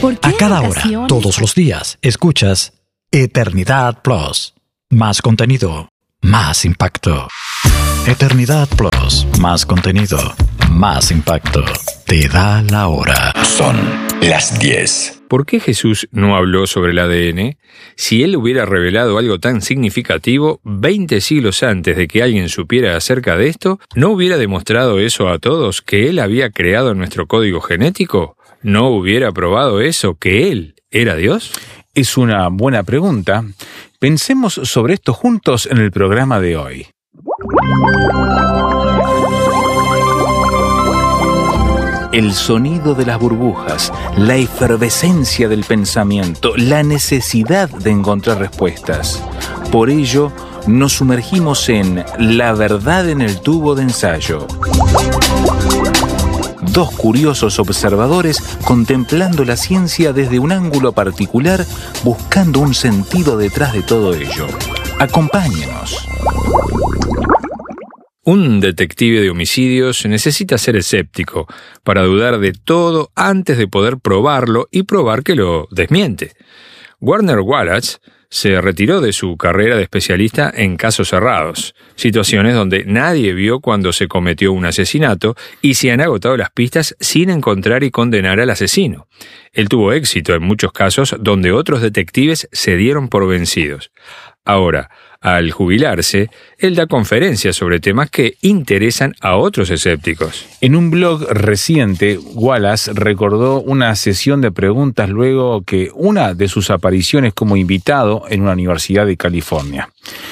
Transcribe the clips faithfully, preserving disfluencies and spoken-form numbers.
¿Por qué A cada hora, ocasiones? todos los días, escuchas Eternidad Plus. Más contenido, más impacto. Eternidad Plus, más contenido, más impacto. Te da la hora. Son las diez. ¿Por qué Jesús no habló sobre el A D N? Si él hubiera revelado algo tan significativo veinte siglos antes de que alguien supiera acerca de esto, ¿no hubiera demostrado eso a todos que él había creado nuestro código genético? ¿No hubiera probado eso, que él era Dios? Es una buena pregunta. Pensemos sobre esto juntos en el programa de hoy. El sonido de las burbujas, la efervescencia del pensamiento, la necesidad de encontrar respuestas. Por ello, nos sumergimos en La verdad en el tubo de ensayo. Dos curiosos observadores contemplando la ciencia desde un ángulo particular, buscando un sentido detrás de todo ello. Acompáñenos. Un detective de homicidios necesita ser escéptico para dudar de todo antes de poder probarlo y probar que lo desmiente. Warner Wallace se retiró de su carrera de especialista en casos cerrados, situaciones donde nadie vio cuando se cometió un asesinato y se han agotado las pistas sin encontrar y condenar al asesino. Él tuvo éxito en muchos casos donde otros detectives se dieron por vencidos. Ahora, al jubilarse, él da conferencias sobre temas que interesan a otros escépticos. En un blog reciente, Wallace recordó una sesión de preguntas luego que una de sus apariciones como invitado en una universidad de California.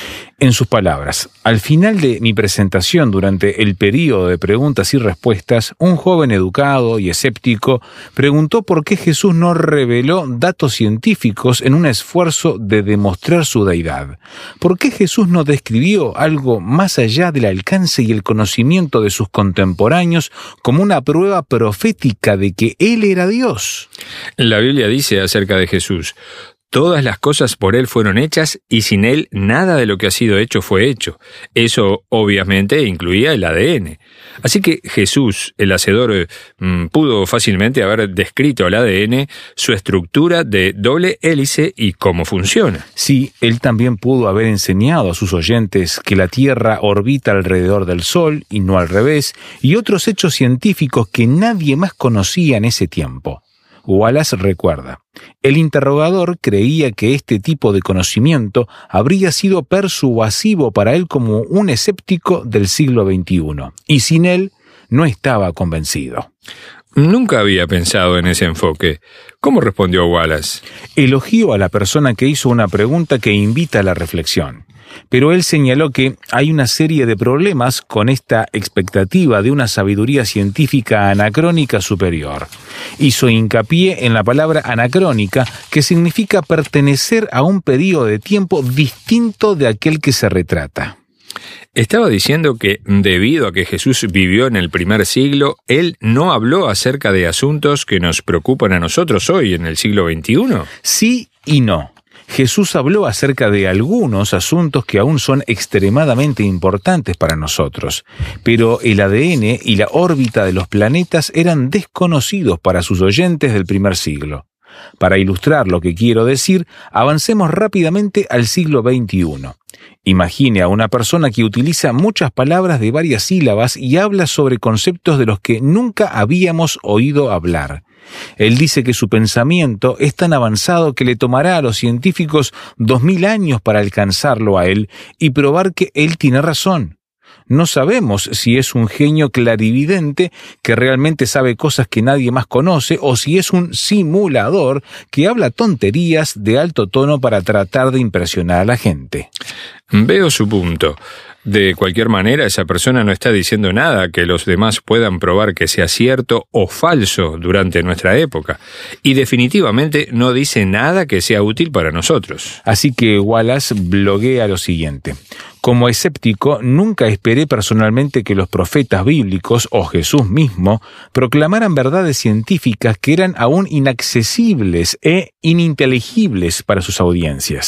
En sus palabras, al final de mi presentación durante el período de preguntas y respuestas, un joven educado y escéptico preguntó por qué Jesús no reveló datos científicos en un esfuerzo de demostrar su deidad. ¿Por qué Jesús no describió algo más allá del alcance y el conocimiento de sus contemporáneos como una prueba profética de que Él era Dios? La Biblia dice acerca de Jesús: todas las cosas por Él fueron hechas y sin Él nada de lo que ha sido hecho fue hecho. Eso obviamente incluía el A D N. Así que Jesús, el hacedor, mmm, pudo fácilmente haber descrito al A D N, su estructura de doble hélice y cómo funciona. Sí, Él también pudo haber enseñado a sus oyentes que la Tierra orbita alrededor del Sol y no al revés, y otros hechos científicos que nadie más conocía en ese tiempo. Wallace recuerda, el interrogador creía que este tipo de conocimiento habría sido persuasivo para él como un escéptico del siglo veintiuno, y sin él no estaba convencido. Nunca había pensado en ese enfoque. ¿Cómo respondió Wallace? Elogió a la persona que hizo una pregunta que invita a la reflexión. Pero él señaló que hay una serie de problemas con esta expectativa de una sabiduría científica anacrónica superior. Hizo hincapié en la palabra anacrónica, que significa pertenecer a un periodo de tiempo distinto de aquel que se retrata. Estaba diciendo que, debido a que Jesús vivió en el primer siglo, Él no habló acerca de asuntos que nos preocupan a nosotros hoy, en el siglo veintiuno. Sí y no. Jesús habló acerca de algunos asuntos que aún son extremadamente importantes para nosotros, pero el A D N y la órbita de los planetas eran desconocidos para sus oyentes del primer siglo. Para ilustrar lo que quiero decir, avancemos rápidamente al siglo veintiuno. Imagine a una persona que utiliza muchas palabras de varias sílabas y habla sobre conceptos de los que nunca habíamos oído hablar. Él dice que su pensamiento es tan avanzado que le tomará a los científicos dos mil años para alcanzarlo a él y probar que él tiene razón. No sabemos si es un genio clarividente que realmente sabe cosas que nadie más conoce o si es un simulador que habla tonterías de alto tono para tratar de impresionar a la gente. Veo su punto. De cualquier manera, esa persona no está diciendo nada que los demás puedan probar que sea cierto o falso durante nuestra época. Y definitivamente no dice nada que sea útil para nosotros. Así que Wallace bloguea lo siguiente. Como escéptico, nunca esperé personalmente que los profetas bíblicos o Jesús mismo proclamaran verdades científicas que eran aún inaccesibles e ininteligibles para sus audiencias.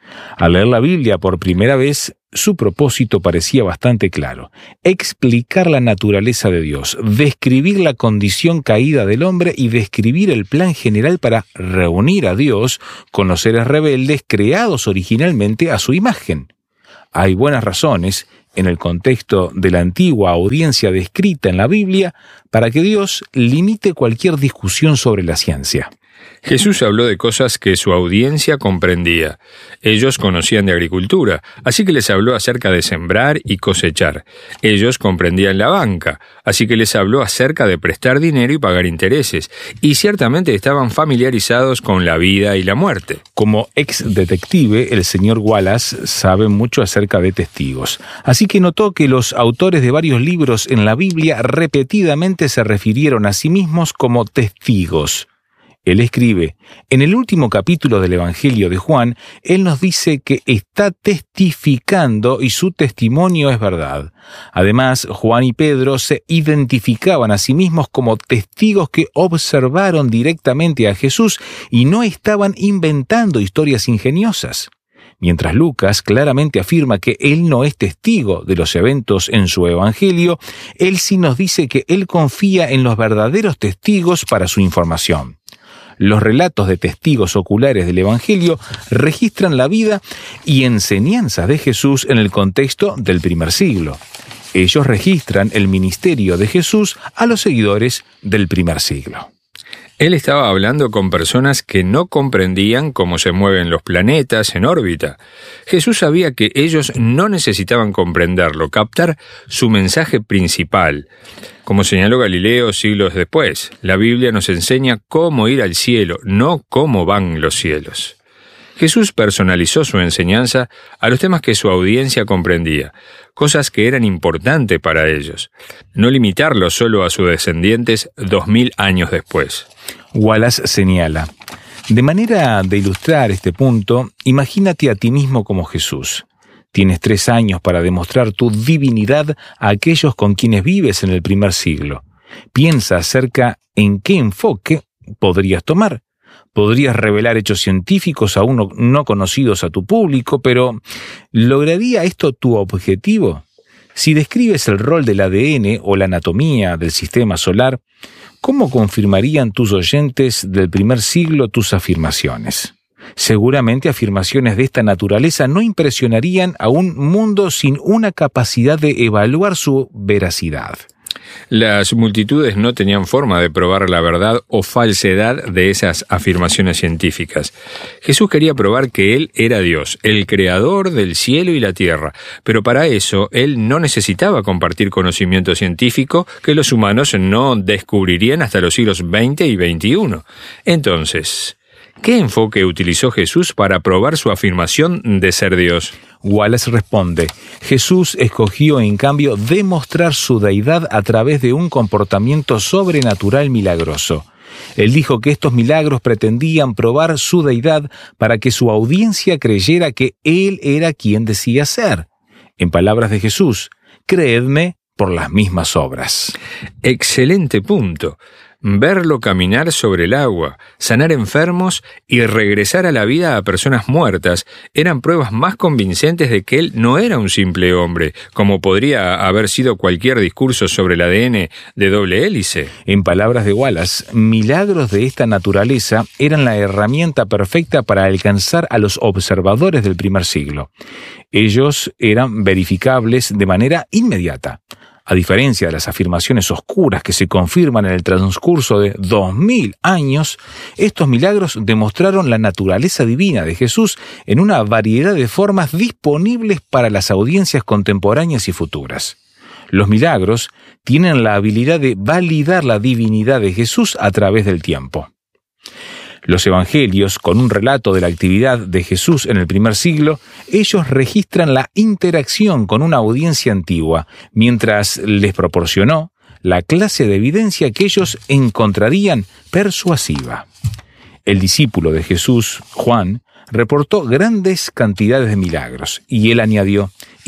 Al leer la Biblia por primera vez, su propósito parecía bastante claro: explicar la naturaleza de Dios, describir la condición caída del hombre y describir el plan general para reunir a Dios con los seres rebeldes creados originalmente a su imagen. Hay buenas razones, en el contexto de la antigua audiencia descrita en la Biblia, para que Dios limite cualquier discusión sobre la ciencia. Jesús habló de cosas que su audiencia comprendía. Ellos conocían de agricultura, así que les habló acerca de sembrar y cosechar. Ellos comprendían la banca, así que les habló acerca de prestar dinero y pagar intereses. Y ciertamente estaban familiarizados con la vida y la muerte. Como ex detective, el señor Wallace sabe mucho acerca de testigos. Así que notó que los autores de varios libros en la Biblia repetidamente se refirieron a sí mismos como testigos. Él escribe: en el último capítulo del Evangelio de Juan, él nos dice que está testificando y su testimonio es verdad. Además, Juan y Pedro se identificaban a sí mismos como testigos que observaron directamente a Jesús y no estaban inventando historias ingeniosas. Mientras Lucas claramente afirma que él no es testigo de los eventos en su Evangelio, él sí nos dice que él confía en los verdaderos testigos para su información. Los relatos de testigos oculares del Evangelio registran la vida y enseñanzas de Jesús en el contexto del primer siglo. Ellos registran el ministerio de Jesús a los seguidores del primer siglo. Él estaba hablando con personas que no comprendían cómo se mueven los planetas en órbita. Jesús sabía que ellos no necesitaban comprenderlo, captar su mensaje principal. Como señaló Galileo siglos después, la Biblia nos enseña cómo ir al cielo, no cómo van los cielos. Jesús personalizó su enseñanza a los temas que su audiencia comprendía, cosas que eran importantes para ellos, no limitarlo solo a sus descendientes dos mil años después. Wallace señala: de manera de ilustrar este punto, imagínate a ti mismo como Jesús. Tienes tres años para demostrar tu divinidad a aquellos con quienes vives en el primer siglo. Piensa acerca en qué enfoque podrías tomar. Podrías revelar hechos científicos aún no conocidos a tu público, pero ¿lograría esto tu objetivo? Si describes el rol del A D N o la anatomía del sistema solar, ¿cómo confirmarían tus oyentes del primer siglo tus afirmaciones? Seguramente afirmaciones de esta naturaleza no impresionarían a un mundo sin una capacidad de evaluar su veracidad. Las multitudes no tenían forma de probar la verdad o falsedad de esas afirmaciones científicas. Jesús quería probar que Él era Dios, el creador del cielo y la tierra, pero para eso Él no necesitaba compartir conocimiento científico que los humanos no descubrirían hasta los siglos veinte y veintiuno. Entonces, ¿qué enfoque utilizó Jesús para probar su afirmación de ser Dios? Wallace responde: Jesús escogió en cambio demostrar su deidad a través de un comportamiento sobrenatural milagroso. Él dijo que estos milagros pretendían probar su deidad para que su audiencia creyera que Él era quien decía ser. En palabras de Jesús: creedme por las mismas obras. Excelente punto. Verlo caminar sobre el agua, sanar enfermos y regresar a la vida a personas muertas eran pruebas más convincentes de que él no era un simple hombre, como podría haber sido cualquier discurso sobre el A D N de doble hélice. En palabras de Wallace, milagros de esta naturaleza eran la herramienta perfecta para alcanzar a los observadores del primer siglo. Ellos eran verificables de manera inmediata. A diferencia de las afirmaciones oscuras que se confirman en el transcurso de dos mil años, estos milagros demostraron la naturaleza divina de Jesús en una variedad de formas disponibles para las audiencias contemporáneas y futuras. Los milagros tienen la habilidad de validar la divinidad de Jesús a través del tiempo. Los evangelios, con un relato de la actividad de Jesús en el primer siglo, ellos registran la interacción con una audiencia antigua, mientras les proporcionó la clase de evidencia que ellos encontrarían persuasiva. El discípulo de Jesús, Juan, reportó grandes cantidades de milagros, y él añadió: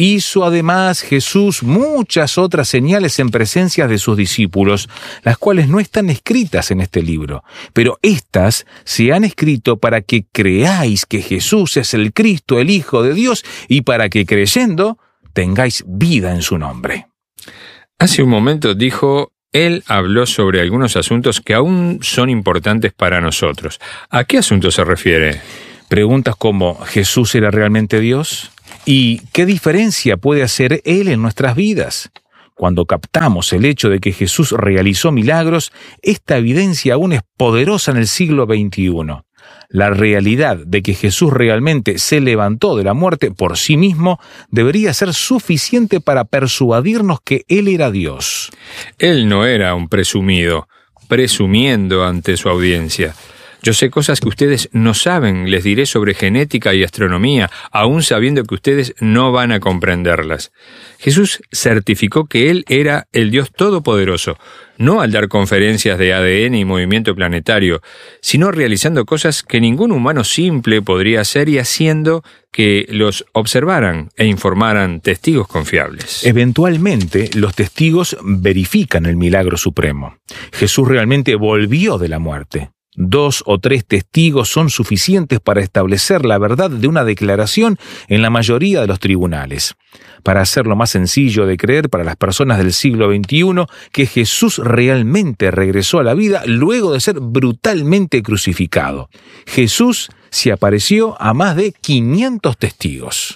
Hizo además Jesús muchas otras señales en presencia de sus discípulos, las cuales no están escritas en este libro, pero éstas se han escrito para que creáis que Jesús es el Cristo, el Hijo de Dios, y para que creyendo tengáis vida en su nombre. Hace un momento dijo, él habló sobre algunos asuntos que aún son importantes para nosotros. ¿A qué asuntos se refiere? Preguntas como, ¿Jesús era realmente Dios? ¿Y qué diferencia puede hacer Él en nuestras vidas? Cuando captamos el hecho de que Jesús realizó milagros, esta evidencia aún es poderosa en el siglo veintiuno. La realidad de que Jesús realmente se levantó de la muerte por sí mismo debería ser suficiente para persuadirnos que Él era Dios. Él no era un presumido, presumiendo ante su audiencia. Yo sé cosas que ustedes no saben, les diré sobre genética y astronomía, aún sabiendo que ustedes no van a comprenderlas. Jesús certificó que Él era el Dios Todopoderoso, no al dar conferencias de A D N y movimiento planetario, sino realizando cosas que ningún humano simple podría hacer y haciendo que los observaran e informaran testigos confiables. Eventualmente, los testigos verifican el milagro supremo. Jesús realmente volvió de la muerte. Dos o tres testigos son suficientes para establecer la verdad de una declaración en la mayoría de los tribunales. Para hacerlo más sencillo de creer para las personas del siglo veintiuno, que Jesús realmente regresó a la vida luego de ser brutalmente crucificado. Jesús se apareció a más de quinientos testigos.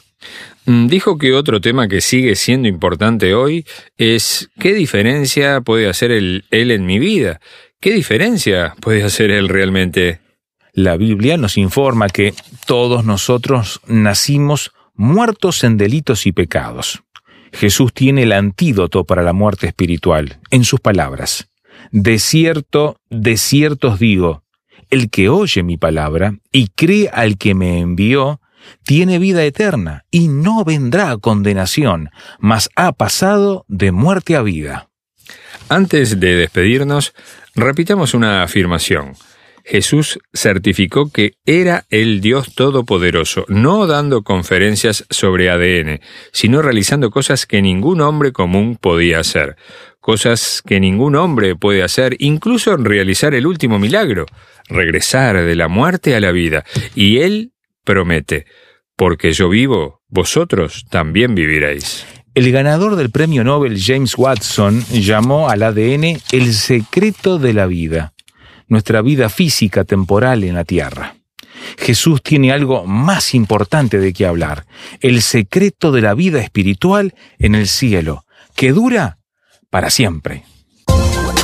Dijo que otro tema que sigue siendo importante hoy es ¿qué diferencia puede hacer él, él en mi vida? ¿Qué diferencia puede hacer Él realmente? La Biblia nos informa que todos nosotros nacimos muertos en delitos y pecados. Jesús tiene el antídoto para la muerte espiritual, en sus palabras. De cierto, de cierto os digo, el que oye mi palabra y cree al que me envió, tiene vida eterna y no vendrá a condenación, mas ha pasado de muerte a vida. Antes de despedirnos, repitamos una afirmación. Jesús certificó que era el Dios Todopoderoso, no dando conferencias sobre A D N, sino realizando cosas que ningún hombre común podía hacer. Cosas que ningún hombre puede hacer, incluso en realizar el último milagro, regresar de la muerte a la vida. Y Él promete, porque yo vivo, vosotros también viviréis. El ganador del premio Nobel James Watson llamó al A D N el secreto de la vida, nuestra vida física temporal en la Tierra. Jesús tiene algo más importante de qué hablar, el secreto de la vida espiritual en el cielo, que dura para siempre.